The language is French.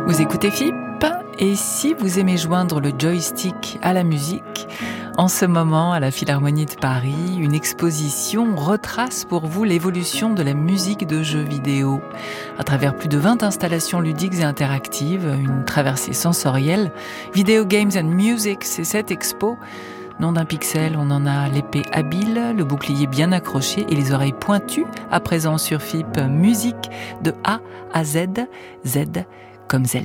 Vous écoutez FIP, et si vous aimez joindre le joystick à la musique, en ce moment, à la Philharmonie de Paris, une exposition retrace pour vous l'évolution de la musique de jeux vidéo. À travers plus de 20 installations ludiques et interactives, une traversée sensorielle, Video Games and Music, c'est cette expo. Nom d'un pixel, on en a l'épée habile, le bouclier bien accroché et les oreilles pointues, à présent sur FIP, musique de A à Z, Z comme Zelda.